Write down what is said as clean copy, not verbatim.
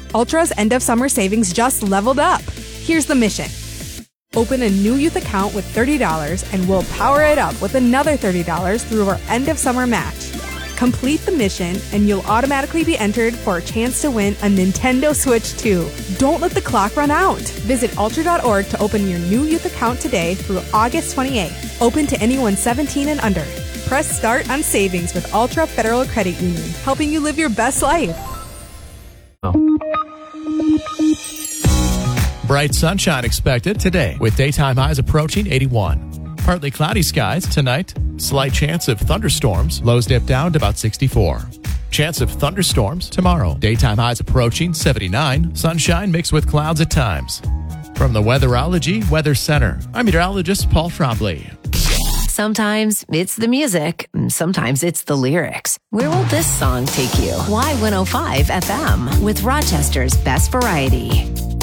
Ultra's end of summer savings just leveled up. Here's the mission. Open a new youth account with $30 and we'll power it up with another $30 through our end of summer match. Complete the mission and you'll automatically be entered for a chance to win a Nintendo Switch 2. Don't let the clock run out. Visit Ultra.org to open your new youth account today through August 28th. Open to anyone 17 and under. Press start on savings with Ultra Federal Credit Union, helping you live your best life. Bright sunshine expected today with daytime highs approaching 81. Partly cloudy skies tonight. Slight chance of thunderstorms. Lows dip down to about 64. Chance of thunderstorms tomorrow. Daytime highs approaching 79. Sunshine mixed with clouds at times. From the Weatherology Weather Center, I'm meteorologist Paul Trombley. Sometimes it's the music, sometimes it's the lyrics. Where will this song take you? Y105 FM with Rochester's best variety.